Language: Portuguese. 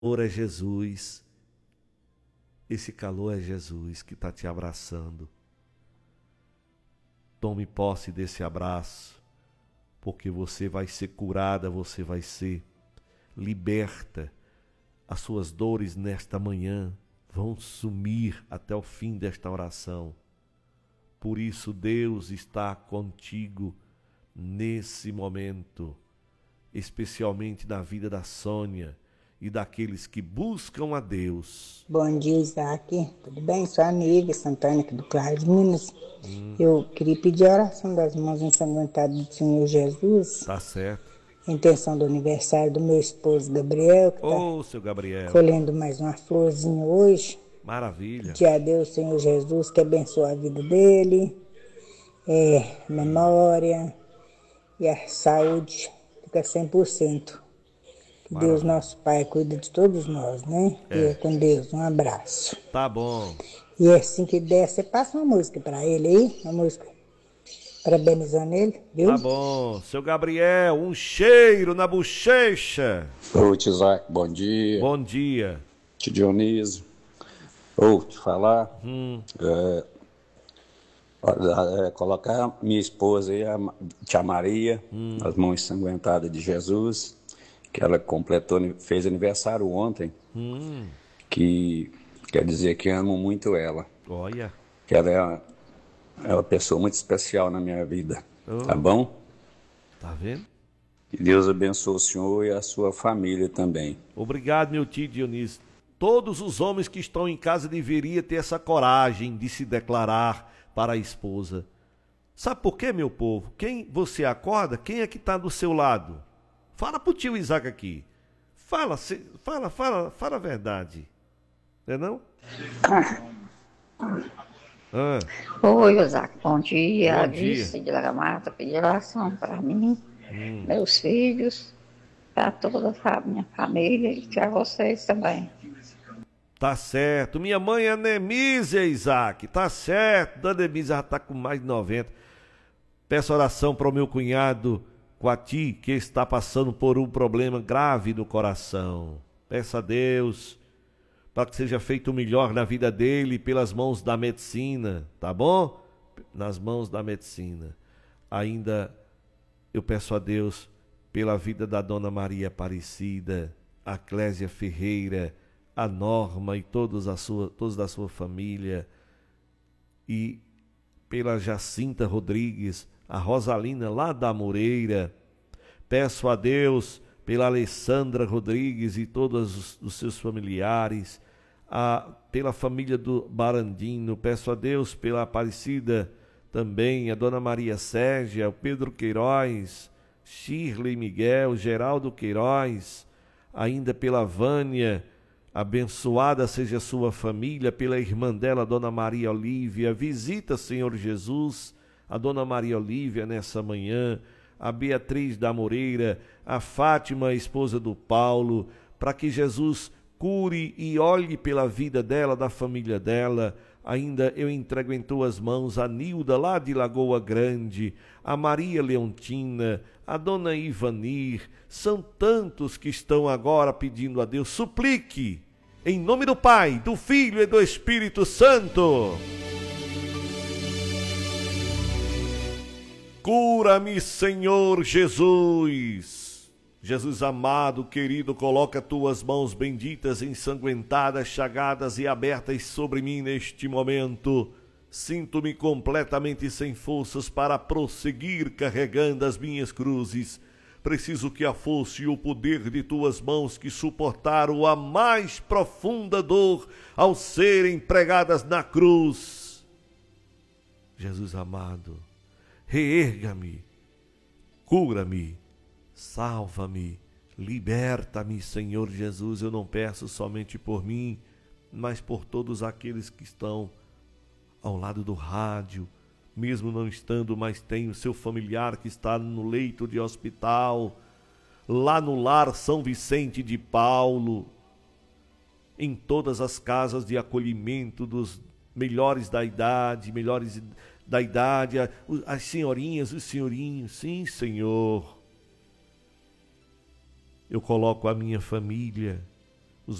calor é Jesus. Esse calor é Jesus que está te abraçando. Tome posse desse abraço, porque você vai ser curada, você vai ser liberta. As suas dores nesta manhã vão sumir até o fim desta oração. Por isso Deus está contigo nesse momento, especialmente na vida da Sônia e daqueles que buscam a Deus. Bom dia, Isaac. Tudo bem? Sou a Nívia Santana, aqui do Claro de Minas. Eu queria pedir a oração das mãos ensanguentadas do Senhor Jesus, Tá certo. em intenção do aniversário do meu esposo Gabriel, que está Ô, seu Gabriel. colhendo mais uma florzinha hoje. Maravilha. Pedir a Deus, Senhor Jesus, que abençoe a vida dele, memória e a saúde fica 100%. Que Deus, nosso Pai, cuida de todos nós, né? Fica com Deus. Um abraço. Tá bom. E assim que der, você passa uma música pra ele aí, uma música parabenizando ele, viu? Tá bom. Seu Gabriel, um cheiro na bochecha. Ô, tio Isaac, bom dia. Bom dia. Tio Dionísio. Ô, te falar, colocar minha esposa aí, a tia Maria, as mãos ensanguentadas de Jesus, que ela fez aniversário ontem, que quer dizer que amo muito ela. Olha. Que ela é uma pessoa muito especial na minha vida, tá bom? Tá vendo? Que Deus abençoe o senhor e a sua família também. Obrigado, meu tio Dionísio. Todos os homens que estão em casa deveriam ter essa coragem de se declarar para a esposa. Sabe por quê, meu povo? Quem você acorda, quem é que está do seu lado? Fala pro tio Isaac aqui. Fala a verdade. Não é não? Oi, Isaac, bom dia. Bom Alice dia. de Lagamata, pedir oração para mim, meus filhos, para toda a minha família e para vocês também. Tá certo. Minha mãe é Nemísia, Isaac. Tá certo. Dona Nemísia já tá com mais de 90. Peço oração para o meu cunhado Quati, que está passando por um problema grave no coração. Peça a Deus para que seja feito o melhor na vida dele pelas mãos da medicina, tá bom? Nas mãos da medicina. Ainda eu peço a Deus pela vida da Dona Maria Aparecida, a Clésia Ferreira, a Norma e todos da sua família, e pela Jacinta Rodrigues, a Rosalina lá da Moreira. Peço a Deus pela Alessandra Rodrigues e todos os seus familiares, pela família do Barandino. Peço a Deus pela Aparecida também, a Dona Maria Sérgia, o Pedro Queiroz, Shirley Miguel, Geraldo Queiroz, ainda pela Vânia. Abençoada seja a sua família, pela irmã dela, Dona Maria Olívia. Visita, Senhor Jesus, a Dona Maria Olívia nessa manhã, a Beatriz da Moreira, a Fátima, a esposa do Paulo, para que Jesus cure e olhe pela vida dela, da família dela. Ainda eu entrego em tuas mãos a Nilda, lá de Lagoa Grande, a Maria Leontina, a Dona Ivanir. São tantos que estão agora pedindo a Deus. Suplique, em nome do Pai, do Filho e do Espírito Santo. Cura-me, Senhor Jesus. Jesus amado, querido, coloca tuas mãos benditas, ensanguentadas, chagadas e abertas sobre mim neste momento. Sinto-me completamente sem forças para prosseguir carregando as minhas cruzes. Preciso que a força e o poder de tuas mãos que suportaram a mais profunda dor ao serem pregadas na cruz. Jesus amado, reerga-me, cura-me, salva-me, liberta-me, Senhor Jesus. Eu não peço somente por mim, mas por todos aqueles que estão ao lado do rádio, mesmo não estando, mas tem o seu familiar que está no leito de hospital, lá no lar São Vicente de Paulo, em todas as casas de acolhimento dos melhores da idade, as senhorinhas, os senhorinhos. Sim, Senhor. Eu coloco a minha família